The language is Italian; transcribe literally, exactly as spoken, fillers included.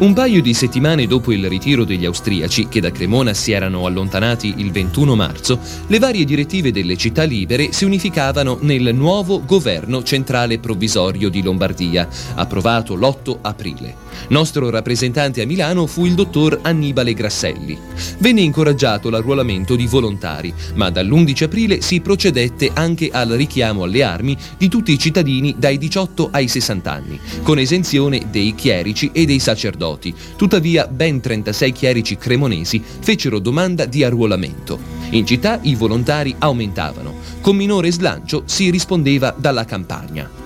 Un paio di settimane dopo il ritiro degli austriaci, che da Cremona si erano allontanati il ventuno marzo, le varie direttive delle città libere si unificavano nel nuovo governo centrale provvisorio di Lombardia, approvato l'otto aprile. Nostro rappresentante a Milano fu il dottor Annibale Grasselli. Venne incoraggiato l'arruolamento di volontari, ma dall'undici aprile si procedette anche al richiamo alle armi di tutti i cittadini dai diciotto ai sessanta anni, con esenzione dei chierici e dei sacerdoti. Tuttavia, ben trentasei chierici cremonesi fecero domanda di arruolamento. In città i volontari aumentavano. Con minore slancio si rispondeva dalla campagna.